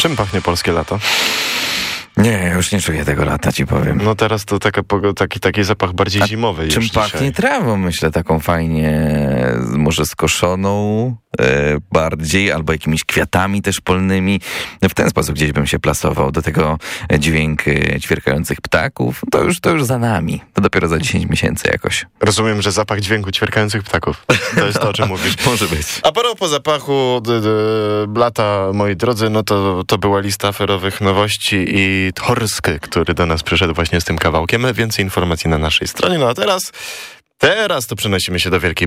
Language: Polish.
Czym pachnie polskie lato? Nie, już nie czuję tego lata, ci powiem. No teraz to taki zapach bardziej zimowy. Czym pachnie trawą, myślę, taką fajnie, może skoszoną bardziej, albo jakimiś kwiatami też polnymi. W ten sposób gdzieś bym się plasował. Do tego dźwięk ćwierkających ptaków, to już za nami. To dopiero za 10 miesięcy jakoś. Rozumiem, że zapach dźwięku ćwierkających ptaków. To jest to, o czym mówisz. Może być. A propos zapachu lata, moi drodzy, no to była lista aferowych nowości i Horsk, który do nas przyszedł właśnie z tym kawałkiem. Więcej informacji na naszej stronie. No a teraz to przenosimy się do Wielkiej